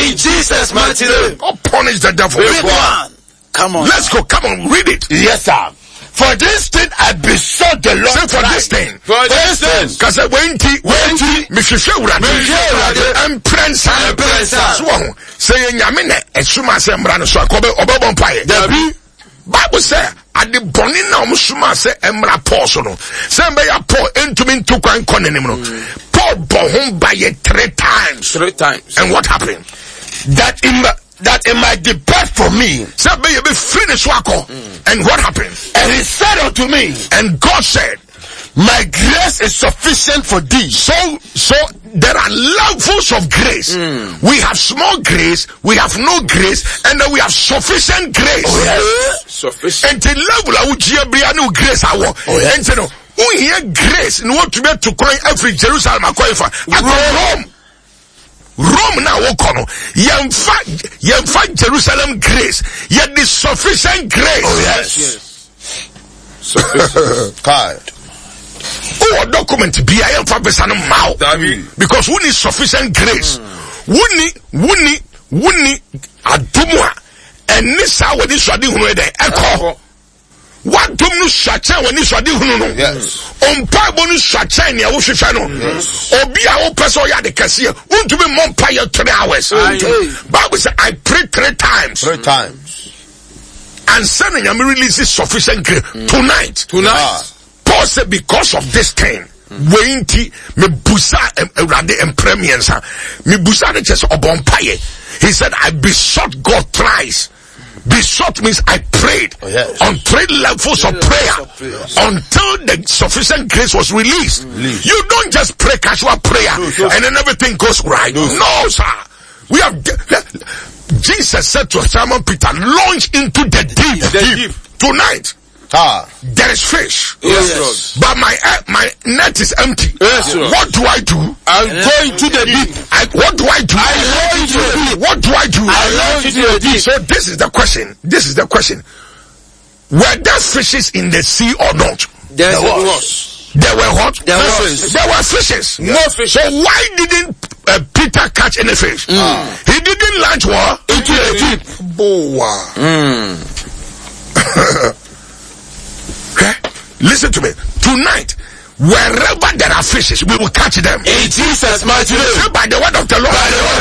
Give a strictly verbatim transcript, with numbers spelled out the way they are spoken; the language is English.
In Jesus' mighty name. God punish the devil. Big one. Come on. Let's go. Come on, read it. Yes, sir. For this thing I besought the Lord. Say for this thing. For this thing. Cause when ti when ti mifishe urade. Mifishe urade. Emprensa. Emprensa. So who say nyame na esuma se mbra no so akobe obebon paye. Dabi. Bible say ade boni na omsuma se emra Paul so no. Say mbe ya Paul entumi ntu kwan konenim no. Paul bohum baye three times. Three times. And what happened? That in my that it might depart from me. Mm. And what happened? And he said unto me, and God said, my grace is sufficient for thee. So, so there are levels of grace. Mm. We have small grace, we have no grace, and then we have sufficient grace. Oh, yes. Sufficient. And the level of grace, oh, yes. And you know, we hear grace, and what to be to cry every Jerusalem, I call for Rome. Rome now wokono yemfa yemfa Jerusalem grace yet the sufficient grace. Oh yes, yes. Sufficient. God. Oh, document be I am for besano mouth because we need sufficient grace. We need we need we need adumwa and nisa when this shadi hunu de echo. What do you shacha when you shadi hunu no? Yes. On pabo nu shacha ni awo hwehwa no. Obi a wo peso ya de kase. Won't be more prayer three hours. Bible says I pray three times. Three times. And sending am release sufficient grace tonight. Tonight. Ah. Paul said because of this thing, wenti me busa erade empremiensa. Me busa de chese obompaye. He said I besought God thrice. Besought means I prayed oh, yes. on three levels of prayer until the sufficient grace was released. Release. You don't just pray casual prayer no, and then everything goes right. No, no sir. We have Jesus said to Simon Peter, launch into the deep, the deep. Tonight. Ah. There is fish. Yes, yes. But my uh, my net is empty. Yes, what do I do? I'm going to the deep. I, what do I do? I go into the deep. What do I do? I go into the deep. So this is the question. This is the question. Were there fishes in the sea or not? There was. There were what? There was. There were fishes. No fish. So why didn't uh, Peter catch any fish? Mm. He didn't launch what? Into the deep. Boa. Mm. Okay? Listen to me. Tonight, wherever there are fishes, we will catch them. In Jesus' mighty name. By the word of the Lord. By the word